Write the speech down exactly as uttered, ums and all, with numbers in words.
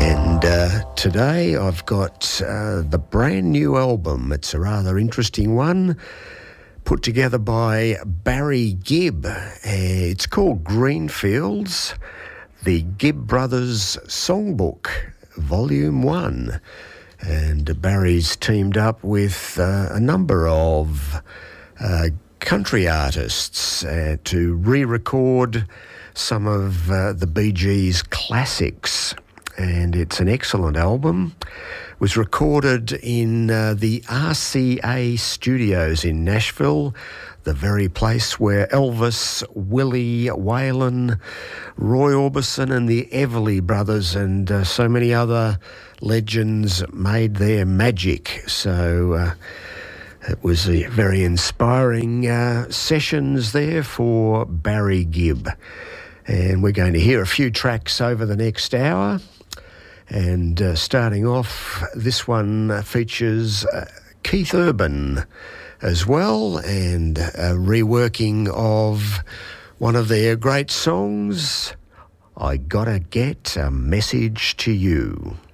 And uh, today I've got uh, the brand new album. It's a rather interesting one, put together by Barry Gibb. Uh, it's called Greenfields, the Gibb Brothers Songbook, Volume one. And Barry's teamed up with uh, a number of uh, country artists uh, to re-record some of uh, the Bee Gees' classics. And it's an excellent album. It was recorded in uh, the R C A studios in Nashville, the very place where Elvis, Willie Whalen, Roy Orbison and the Everly Brothers and uh, so many other legends made their magic. So uh, it was a very inspiring uh, sessions there for Barry Gibb. And we're going to hear a few tracks over the next hour. And uh, starting off, this one features uh, Keith Urban as well, and a reworking of one of their great songs, I Gotta Get a Message to You.